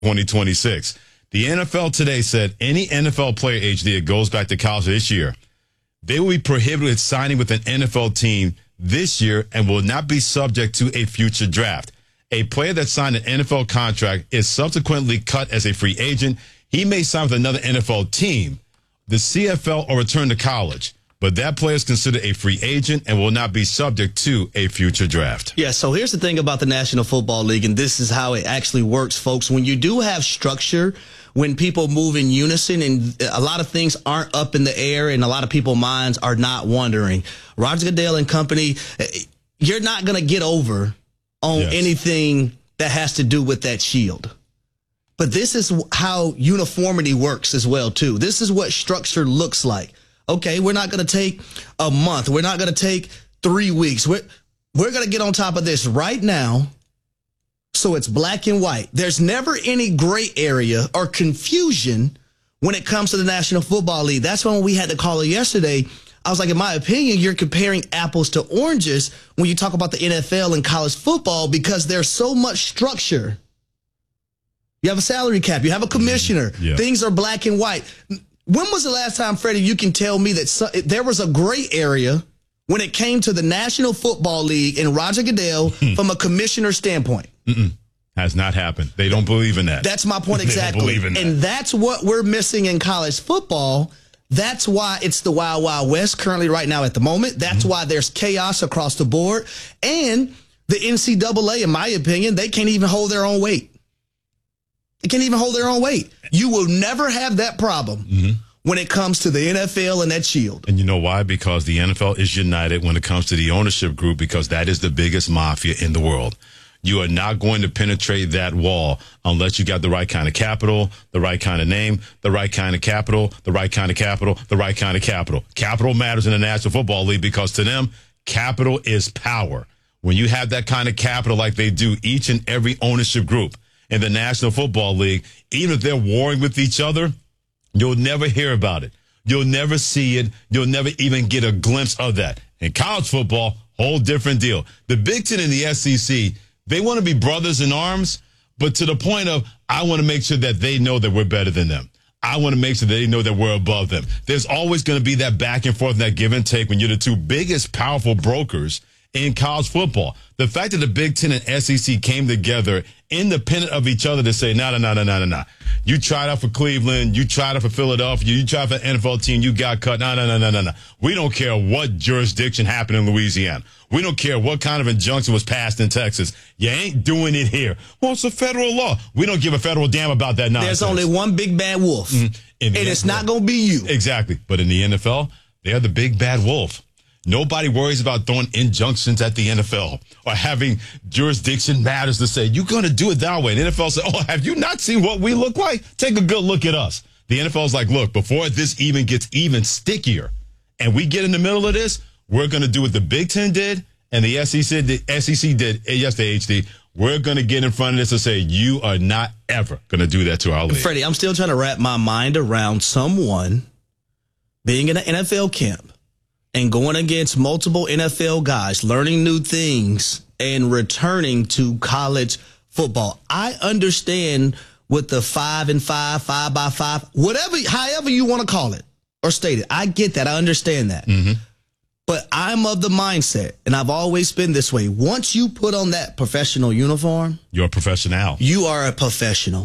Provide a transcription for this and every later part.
2026. The NFL today said any NFL player, HD, that goes back to college this year, they will be prohibited signing with an NFL team this year and will not be subject to a future draft. A player that signed an NFL contract is subsequently cut as a free agent. He may sign with another NFL team, the CFL, or return to college. But that player is considered a free agent and will not be subject to a future draft. Yeah, so here's the thing about the National Football League, and this is how it actually works, folks. When you do have structure, when people move in unison and a lot of things aren't up in the air and a lot of people's minds are not wondering, Roger Goodell and company, you're not going to get over on anything that has to do with that shield. But this is how uniformity works as well, too. This is what structure looks like. Okay, we're not going to take a month. We're not going to take 3 weeks. We're going to get on top of this right now so it's black and white. There's never any gray area or confusion when it comes to the National Football League. That's when we had to call it yesterday. I was like, in my opinion, you're comparing apples to oranges when you talk about the NFL and college football because there's so much structure. You have a salary cap. You have a commissioner. Yeah. Things are black and white. When was the last time, Freddie, you can tell me that there was a gray area when it came to the National Football League and Roger Goodell from a commissioner standpoint? Has not happened. They don't believe in that. That's my point exactly. They don't believe in that. And that's what we're missing in college football. That's why it's the Wild Wild West currently right now at the moment. That's why there's chaos across the board. And the NCAA, in my opinion, they can't even hold their own weight. They can't even hold their own weight. You will never have that problem when it comes to the NFL and that shield. And you know why? Because the NFL is united when it comes to the ownership group, because that is the biggest mafia in the world. You are not going to penetrate that wall unless you got the right kind of capital, the right kind of name, the right kind of capital, the right kind of capital, the right kind of capital. Capital matters in the National Football League because to them, capital is power. When you have that kind of capital like they do, each and every ownership group in the National Football League, even if they're warring with each other, you'll never hear about it. You'll never see it. You'll never even get a glimpse of that. In college football, whole different deal. The Big Ten and the SEC, they want to be brothers in arms, but to the point of, I want to make sure that they know that we're better than them. I want to make sure that they know that we're above them. There's always going to be that back and forth and that give and take when you're the two biggest powerful brokers in college football. The fact that the Big Ten and SEC came together independent of each other to say, no. You tried out for Cleveland. You tried out for Philadelphia. You tried for the NFL team. You got cut. No. We don't care what jurisdiction happened in Louisiana. We don't care what kind of injunction was passed in Texas. You ain't doing it here. Well, it's a federal law. We don't give a federal damn about that nonsense. There's only one big bad wolf, and it's not going to be you. Exactly. But in the NFL, they're the big bad wolf. Nobody worries about throwing injunctions at the NFL or having jurisdiction matters to say, you're going to do it that way. And the NFL says, oh, have you not seen what we look like? Take a good look at us. The NFL is like, look, before this even gets even stickier and we get in the middle of this, we're going to do what the Big Ten did and the SEC did yesterday, HD. We're going to get in front of this and say, you are not ever going to do that to our league. Freddie, I'm still trying to wrap my mind around someone being in an NFL camp and going against multiple NFL guys, learning new things, and returning to college football. I understand with the 5-5, 5x5, whatever, however you want to call it or state it. I get that. I understand that. But I'm of the mindset, and I've always been this way. Once you put on that professional uniform, you're a professional. You are a professional.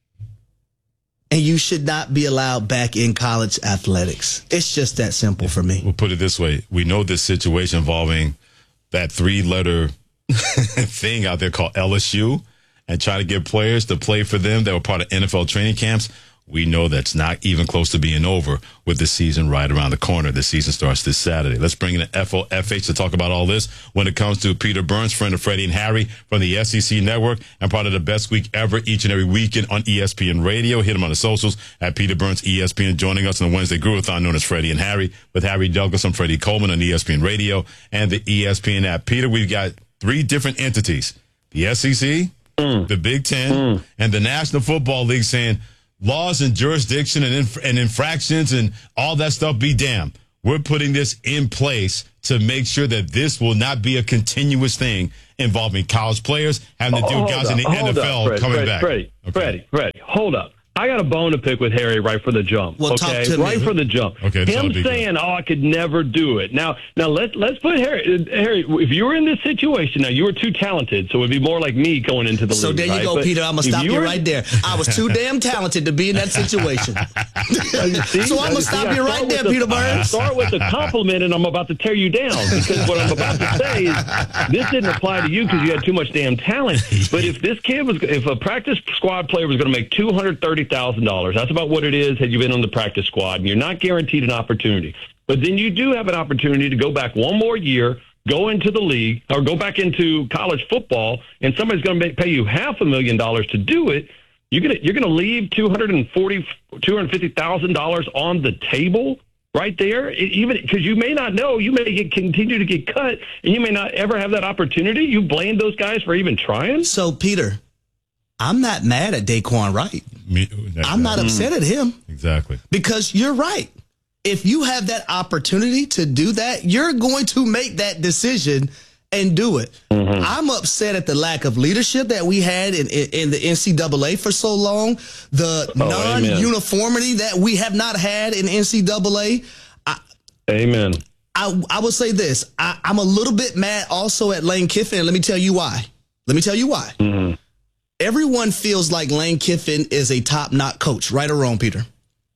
And you should not be allowed back in college athletics. It's just that simple for me. We'll put it this way. We know this situation involving that 3-letter thing out there called LSU and trying to get players to play for them that were part of NFL training camps. We know that's not even close to being over with the season right around the corner. The season starts this Saturday. Let's bring in the FOFH to talk about all this when it comes to Peter Burns, friend of Freddie and Harry from the SEC Network and part of the best week ever each and every weekend on ESPN Radio. Hit him on the socials at Peter Burns ESPN. Joining us on the Wednesday Groovathon known as Freddie and Harry with Harry Douglas. I'm Freddie Coleman on ESPN Radio and the ESPN app. Peter, we've got 3 different entities, the SEC, the Big Ten, and the National Football League saying, laws and jurisdiction and infractions and all that stuff be damned. We're putting this in place to make sure that this will not be a continuous thing involving college players, having to deal with guys in the NFL coming back. Freddie, hold up. I got a bone to pick with Harry right from the jump. Well, okay, right from the jump. Okay, him saying, I could never do it. Now let's put Harry. If you were in this situation, now you were too talented, so it would be more like me going into the league. So there you go, Peter. I'm gonna stop you right there. I was too damn talented to be in that situation. So I'm gonna stop you right there, Peter Burns. Start with a compliment, and I'm about to tear you down because what I'm about to say is this didn't apply to you because you had too much damn talent. But if if a practice squad player was going to make $230,000, that's about what it is had you been on the practice squad, and you're not guaranteed an opportunity. But then you do have an opportunity to go back one more year, go into the league, or go back into college football, and somebody's going to pay you $500,000 to do it. You're going to leave $250,000 on the table right there, even because you may not know, you may continue to get cut, and you may not ever have that opportunity. You blame those guys for even trying. So, Peter, I'm not mad at Daquan Wright. I'm not upset at him. Exactly. Because you're right. If you have that opportunity to do that, you're going to make that decision and do it. Mm-hmm. I'm upset at the lack of leadership that we had in the NCAA for so long, the non-uniformity that we have not had in NCAA. Amen. I will say this. I'm a little bit mad also at Lane Kiffin, and let me tell you why. Mm-hmm. Everyone feels like Lane Kiffin is a top-notch coach, right or wrong, Peter?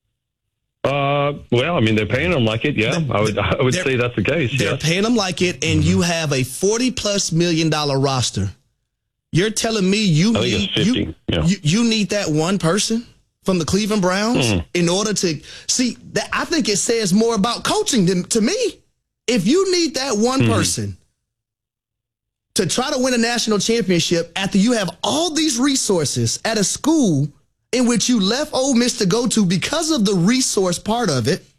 Well, I mean, they're paying him like it. Yeah, I would say that's the case. They're paying him like it, and you have a $40+ million roster. You're telling me you need that one person from the Cleveland Browns in order to see that? I think it says more about coaching than to me. If you need that one person to try to win a national championship after you have all these resources at a school in which you left Ole Miss to go to because of the resource part of it,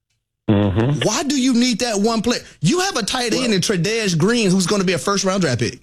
why do you need that one player? You have a tight end in Tre'Davious Green who's going to be a first-round draft pick.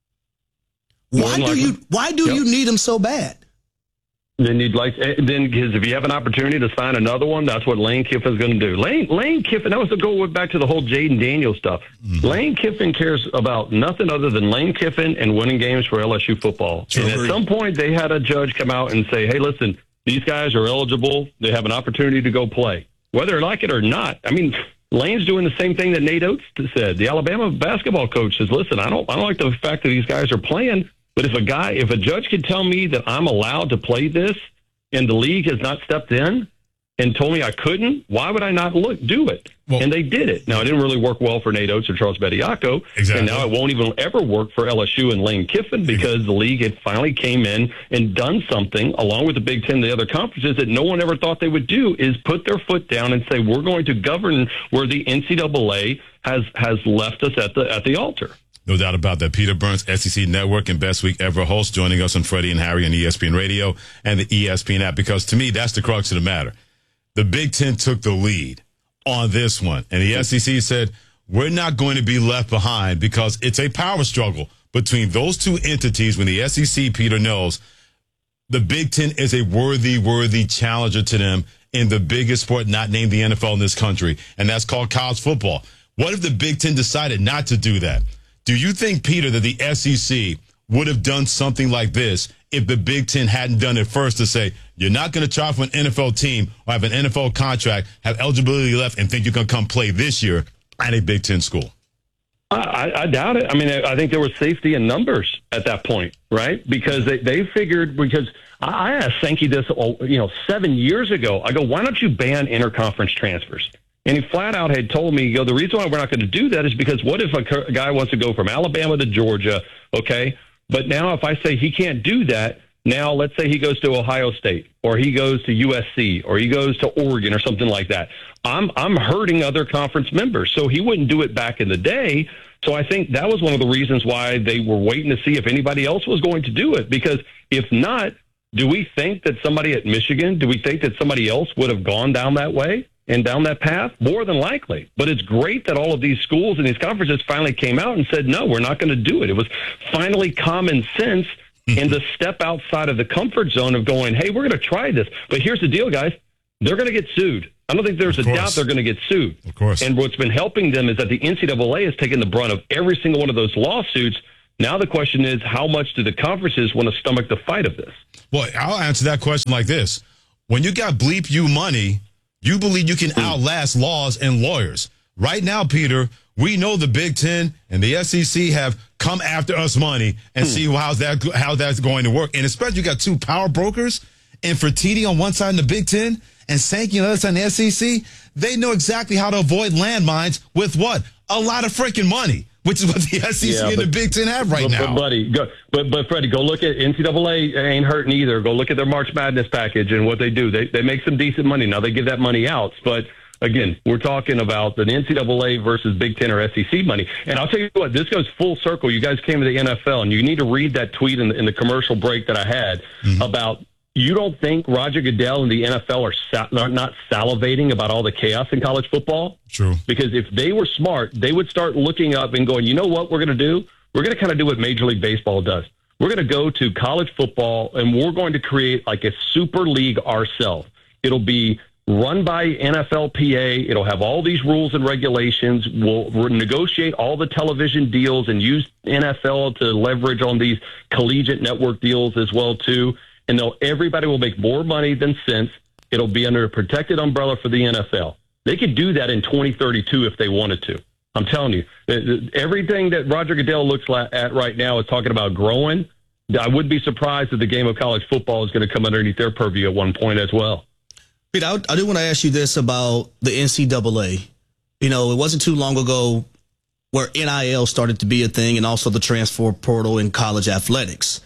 Why do you need him so bad? Then because if you have an opportunity to sign another one, that's what Lane Kiffin's going to do. Lane Kiffin, that was to go back to the whole Jaden Daniels stuff. Lane Kiffin cares about nothing other than Lane Kiffin and winning games for LSU football. And at some point, they had a judge come out and say, hey, listen, these guys are eligible. They have an opportunity to go play. Whether they like it or not, I mean, Lane's doing the same thing that Nate Oates said. The Alabama basketball coach says, listen, I don't like the fact that these guys are playing. But if a judge could tell me that I'm allowed to play this and the league has not stepped in and told me I couldn't, why would I not do it? Well, and they did it. Now, it didn't really work well for Nate Oates or Charles Bediako. Exactly. And now it won't even ever work for LSU and Lane Kiffin because the league had finally came in and done something, along with the Big Ten and the other conferences, that no one ever thought they would do, is put their foot down and say, we're going to govern where the NCAA has left us at the altar. No doubt about that. Peter Burns, SEC Network and Best Week Ever host, joining us on Freddie and Harry on ESPN Radio and the ESPN app, because to me, that's the crux of the matter. The Big Ten took the lead on this one, and the SEC said, we're not going to be left behind because it's a power struggle between those two entities. When the SEC, Peter knows, the Big Ten is a worthy challenger to them in the biggest sport not named the NFL in this country, and that's called college football. What if the Big Ten decided not to do that? Do you think, Peter, that the SEC would have done something like this if the Big Ten hadn't done it first, to say, you're not going to try for an NFL team or have an NFL contract, have eligibility left, and think you can come play this year at a Big Ten school? I doubt it. I mean, I think there was safety in numbers at that point, right? Because they figured, because I asked Sankey this, 7 years ago. I go, why don't you ban interconference transfers? And he flat out had told me, the reason why we're not going to do that is because what if a guy wants to go from Alabama to Georgia, okay? But now if I say he can't do that, now let's say he goes to Ohio State or he goes to USC or he goes to Oregon or something like that. I'm hurting other conference members. So he wouldn't do it back in the day. So I think that was one of the reasons why they were waiting to see if anybody else was going to do it. Because if not, do we think that somebody at Michigan, do we think that somebody else would have gone down that way and down that path? More than likely. But it's great that all of these schools and these conferences finally came out and said, no, we're not going to do it. It was finally common sense and to step outside of the comfort zone of going, hey, we're going to try this. But here's the deal, guys. They're going to get sued. I don't think there's a doubt they're going to get sued. Of course. And what's been helping them is that the NCAA has taken the brunt of every single one of those lawsuits Now the question is, how much do the conferences want to stomach the fight of this? Well, I'll answer that question like this. When you got bleep you money, you believe you can outlast laws and lawyers. Right now, Peter, we know the Big Ten and the SEC have come after us money and see how that's going to work. And especially you got two power brokers, and Fertitti on one side in the Big Ten and Sankey on the other side in the SEC. They know exactly how to avoid landmines with what? A lot of freaking money, which is what the SEC and the Big Ten have right now. But Freddie, go look at NCAA. Ain't hurting either. Go look at their March Madness package and what they do. They make some decent money. Now they give that money out, but again, we're talking about the NCAA versus Big Ten or SEC money. And I'll tell you what, this goes full circle. You guys came to the NFL, and you need to read that tweet in the commercial break that I had about, you don't think Roger Goodell and the NFL are not salivating about all the chaos in college football? True. Because if they were smart, they would start looking up and going, you know what we're going to do? We're going to kind of do what Major League Baseball does. We're going to go to college football, and we're going to create like a super league ourselves. It'll be run by NFLPA. It'll have all these rules and regulations. We'll negotiate all the television deals and use NFL to leverage on these collegiate network deals as well, too. And everybody will make more money than sense. It'll be under a protected umbrella for the NFL. They could do that in 2032 if they wanted to. I'm telling you, everything that Roger Goodell looks at right now is talking about growing. I wouldn't be surprised if the game of college football is going to come underneath their purview at one point as well. Pete, I do want to ask you this about the NCAA. You know, it wasn't too long ago where NIL started to be a thing, and also the transfer portal in college athletics.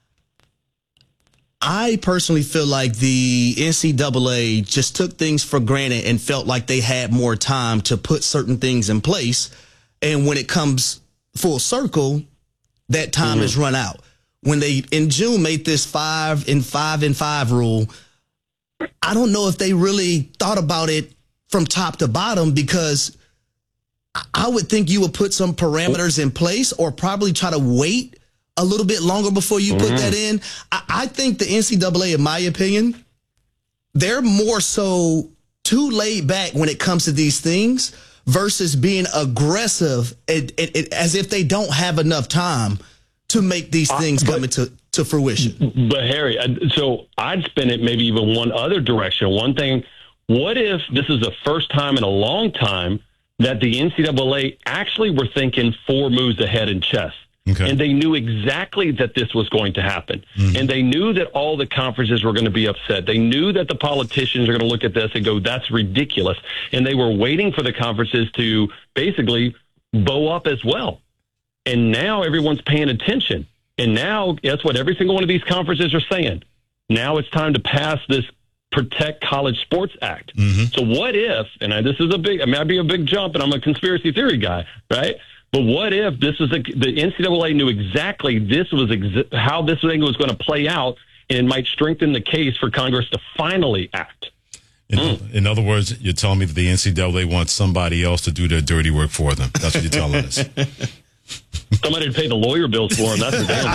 I personally feel like the NCAA just took things for granted and felt like they had more time to put certain things in place. And when it comes full circle, that time has run out. When they, in June, made this 5-and-5 rule, I don't know if they really thought about it from top to bottom, because I would think you would put some parameters in place, or probably try to wait a little bit longer before you put that in. I think the NCAA, in my opinion, they're more so too laid back when it comes to these things versus being aggressive as if they don't have enough time to make these things come into fruition. But Harry, so I'd spin it maybe even one other direction. One thing, what if this is the first time in a long time that the NCAA actually were thinking 4 moves ahead in chess? Okay. And they knew exactly that this was going to happen. And they knew that all the conferences were going to be upset. They knew that the politicians are going to look at this and go, that's ridiculous. And they were waiting for the conferences to basically bow up as well. And now everyone's paying attention. And now, that's what every single one of these conferences are saying. Now it's time to pass this Protect College Sports Act. So what if, and this is might be a big jump, and I'm a conspiracy theory guy, right? But what if this was the NCAA knew exactly this was how this thing was going to play out, and it might strengthen the case for Congress to finally act? In other words, you're telling me that the NCAA wants somebody else to do their dirty work for them. That's what you're telling us. Somebody to pay the lawyer bills for them. That's the damn.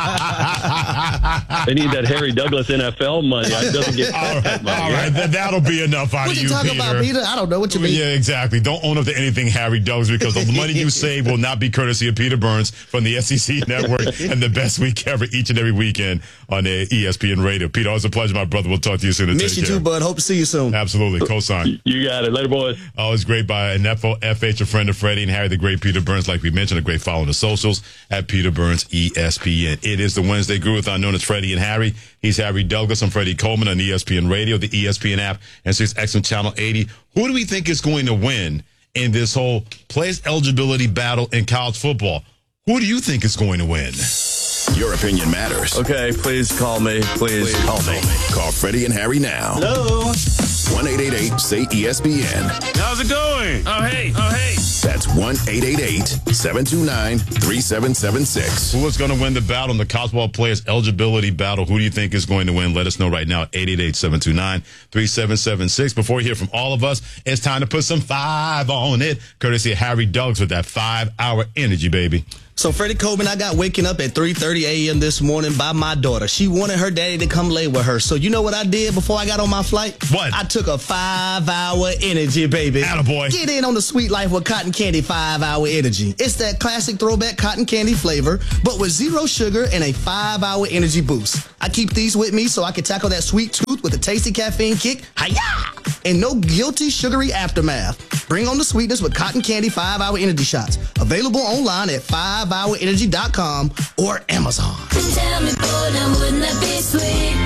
They need that Harry Douglas NFL money. It doesn't get that money. All right, that'll be enough out of you, Peter. What you talking about, Peter? I don't know what you mean. Yeah, exactly. Don't own up to anything Harry Douglas, because the money you save will not be courtesy of Peter Burns from the SEC Network and the best week ever each and every weekend on the ESPN Radio. Peter, always a pleasure, my brother. We'll talk to you soon. Miss you too, bud. Hope to see you soon. Absolutely. Cosign. You got it. Later, boys. Always great by Nefo FH, a friend of Freddie and Harry, the great Peter Burns. Like we mentioned, a great follow on the socials at Peter Burns ESPN. It is the Wednesday Groove, known as Freddie and Harry. He's Harry Douglas. I'm Freddie Coleman on ESPN Radio, the ESPN app, and 6XM Channel 80. Who do we think is going to win in this whole players eligibility battle in college football? Who do you think is going to win? Your opinion matters. Okay, please call me. Please call me. Call Freddie and Harry now. Hello. 1-888-SAY-ESPN. How's it going? Oh, hey. That's 1-888-729-3776. Who is going to win the battle in the college football players eligibility battle? Who do you think is going to win? Let us know right now at 888-729-3776. Before you hear from all of us, it's time to put some 5 on it, courtesy of Harry Douglas with that 5-hour energy, baby. So Freddie Coleman, I got waking up at 3:30 a.m. this morning by my daughter. She wanted her daddy to come lay with her. So you know what I did before I got on my flight? What? I took a 5-hour energy, baby. Attaboy. Get in on the sweet life with Cotton Candy 5-hour energy. It's that classic throwback cotton candy flavor, but with 0 sugar and a 5-hour energy boost. I keep these with me so I can tackle that sweet tooth with a tasty caffeine kick. Hi-ya! And no guilty sugary aftermath. Bring on the sweetness with Cotton Candy 5-hour energy shots. Available online at 5hourenergy.com or Amazon. Tell me, boy, now wouldn't that be sweet?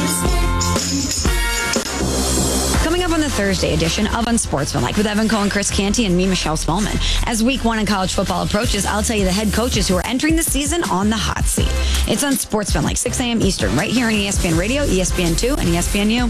Coming up on the Thursday edition of Unsportsmanlike with Evan Cohen, Chris Canty, and me, Michelle Spallman. As week 1 in college football approaches, I'll tell you the head coaches who are entering the season on the hot seat. It's Unsportsmanlike, 6 a.m. Eastern, right here on ESPN Radio, ESPN2, and ESPNU.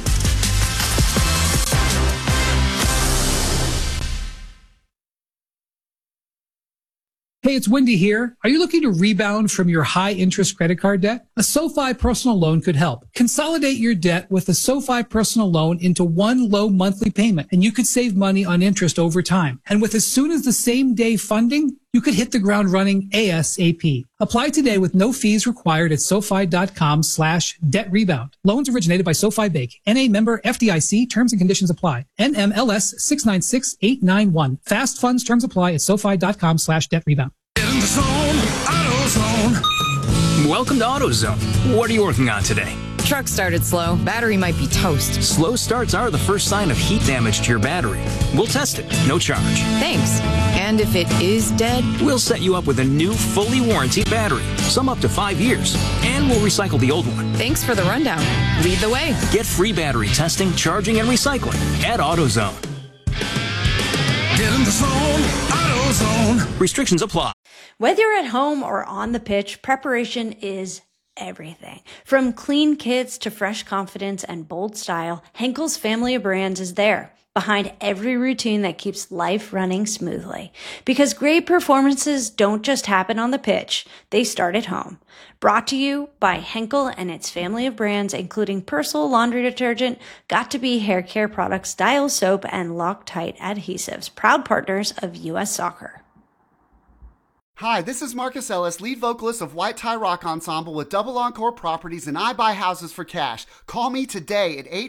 Hey, it's Wendy here. Are you looking to rebound from your high-interest credit card debt? A SoFi personal loan could help. Consolidate your debt with a SoFi personal loan into one low monthly payment, and you could save money on interest over time. And with as soon as the same day funding, you could hit the ground running ASAP. Apply today with no fees required at SoFi.com/debt rebound. Loans originated by SoFi Bank. NA member FDIC. Terms and conditions apply. NMLS 696891. Fast funds terms apply at SoFi.com/debt rebound. In the zone, AutoZone. Welcome to AutoZone. What are you working on today? Truck started slow. Battery might be toast. Slow starts are the first sign of heat damage to your battery. We'll test it, no charge. Thanks. And if it is dead? We'll set you up with a new, fully warranted battery, some up to 5 years, and we'll recycle the old one. Thanks for the rundown. Lead the way. Get free battery testing, charging, and recycling at AutoZone. Get in the zone, AutoZone. Restrictions apply. Whether you're at home or on the pitch, preparation is everything. From clean kits to fresh confidence and bold style, Henkel's family of brands is there, behind every routine that keeps life running smoothly. Because great performances don't just happen on the pitch, they start at home. Brought to you by Henkel and its family of brands, including Persil laundry detergent, Got2b hair care products, Dial soap, and Loctite adhesives, proud partners of U.S. Soccer. Hi, this is Marcus Ellis, lead vocalist of White Tie Rock Ensemble with Double Encore Properties, and I buy houses for cash. Call me today at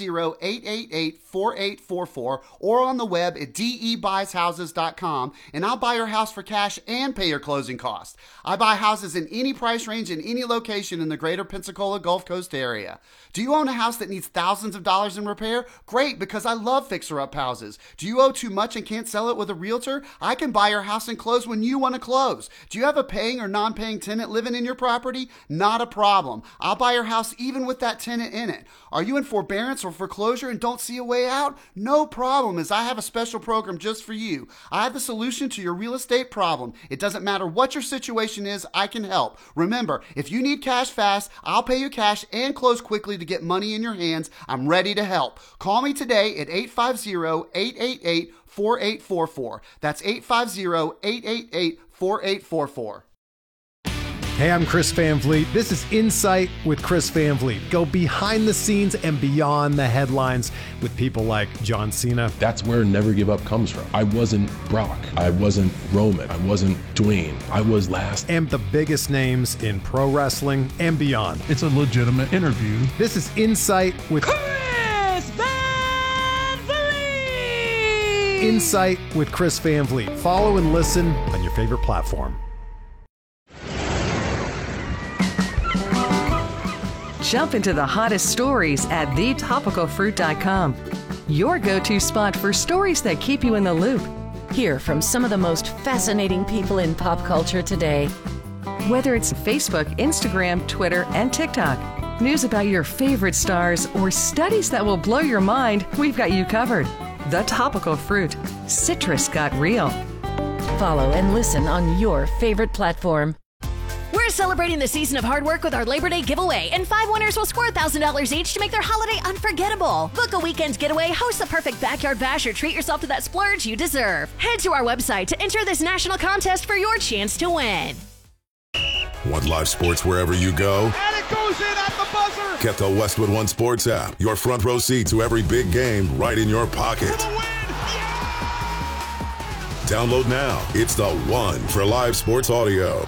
850-888-4844 or on the web at debuys.houses.com, and I'll buy your house for cash and pay your closing costs. I buy houses in any price range in any location in the greater Pensacola Gulf Coast area. Do you own a house that needs thousands of dollars in repair? Great, because I love fixer-up houses. Do you owe too much and can't sell it with a realtor? I can buy your house and close when you want to close. Do you have a paying or non-paying tenant living in your property? Not a problem. I'll buy your house even with that tenant in it. Are you in forbearance or foreclosure and don't see a way out? No problem, as I have a special program just for you. I have the solution to your real estate problem. It doesn't matter what your situation is, I can help. Remember, if you need cash fast, I'll pay you cash and close quickly to get money in your hands. I'm ready to help. Call me today at 850-888-4844. That's 850-888-4844. Hey, I'm Chris Van Vliet. This is Insight with Chris Van Vliet. Go behind the scenes and beyond the headlines with people like John Cena. That's where Never Give Up comes from. I wasn't Brock. I wasn't Roman. I wasn't Dwayne. I was last. And the biggest names in pro wrestling and beyond. It's a legitimate interview. This is Insight with Chris Van Vliet. Insight with Chris Van Vliet. Follow and listen on your favorite platform. Jump into the hottest stories at thetopicalfruit.com. Your go-to spot for stories that keep you in the loop. Hear from some of the most fascinating people in pop culture today. Whether it's Facebook, Instagram, Twitter, and TikTok, news about your favorite stars, or studies that will blow your mind, we've got you covered. The Topical Fruit. Citrus got real. Follow and listen on your favorite platform. We're celebrating the season of hard work with our Labor Day giveaway, and 5 winners will score $1,000 each to make their holiday unforgettable. Book a weekend getaway, host the perfect backyard bash, or treat yourself to that splurge you deserve. Head to our website to enter this national contest for your chance to win. Want live sports wherever you go? And it goes in at the buzzer! Get the Westwood One Sports app. Your front row seat to every big game right in your pocket. Download now. It's the one for live sports audio.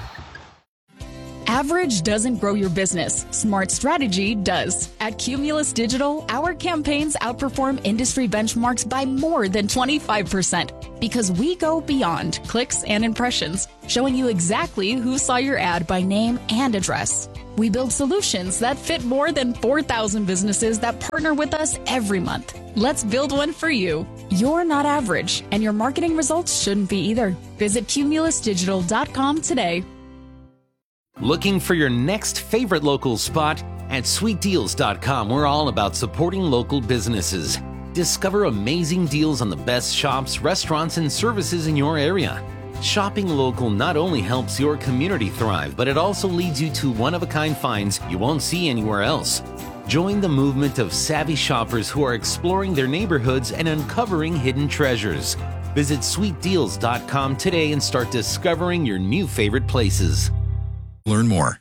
Average doesn't grow your business. Smart strategy does. At Cumulus Digital, our campaigns outperform industry benchmarks by more than 25% because we go beyond clicks and impressions, showing you exactly who saw your ad by name and address. We build solutions that fit more than 4,000 businesses that partner with us every month. Let's build one for you. You're not average, and your marketing results shouldn't be either. Visit cumulusdigital.com today. Looking for your next favorite local spot? At sweetdeals.com, we're all about supporting local businesses. Discover amazing deals on the best shops, restaurants, and services in your area. Shopping local not only helps your community thrive, but it also leads you to one-of-a-kind finds you won't see anywhere else. Join the movement of savvy shoppers who are exploring their neighborhoods and uncovering hidden treasures. Visit sweetdeals.com today and start discovering your new favorite places. Learn more.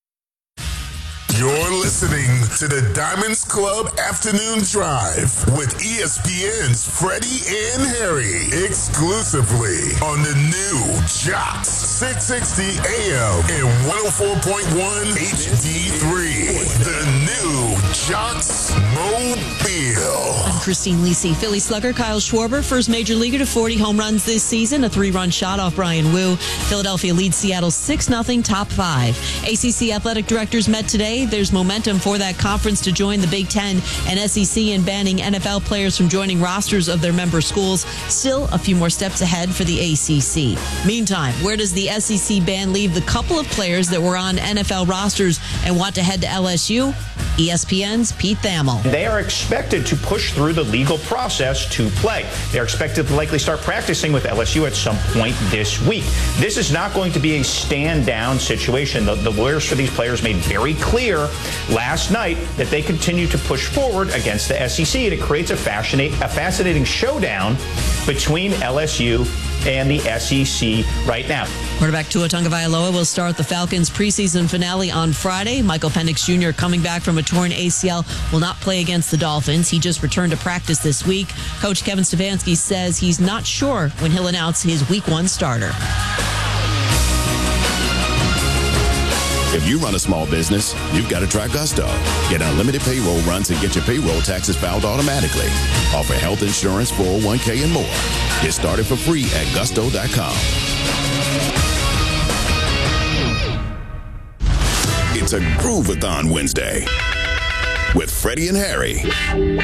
You're listening to the Diamonds Club Afternoon Drive with ESPN's Freddie and Harry, exclusively on the new Jocks 660 AM and 104.1 HD3. The new Jocks Mobile. I'm Christine Lisi. Philly slugger Kyle Schwarber, first major leaguer to 40 home runs this season, a 3-run shot off Brian Wu. Philadelphia leads Seattle 6-0, top 5. ACC athletic directors met today. There's momentum for that conference to join the Big Ten and SEC in banning NFL players from joining rosters of their member schools. Still a few more steps ahead for the ACC. Meantime, where does the SEC ban leave the couple of players that were on NFL rosters and want to head to LSU? ESPN's Pete Thamel. They are expected to push through the legal process to play. They're expected to likely start practicing with LSU at some point this week. This is not going to be a stand-down situation. The lawyers for these players made very clear last night that they continue to push forward against the SEC, and it creates a fascinating showdown between LSU and the SEC right now. Quarterback Tua Tagovailoa will start the Falcons' preseason finale on Friday. Michael Penix Jr., coming back from a torn ACL, will not play against the Dolphins. He just returned to practice this week. Coach Kevin Stefanski says he's not sure when he'll announce his Week 1 starter. If you run a small business, you've got to try Gusto. Get unlimited payroll runs and get your payroll taxes filed automatically. Offer health insurance, 401k, and more. Get started for free at gusto.com. It's a Groovathon Wednesday with Freddie and Harry.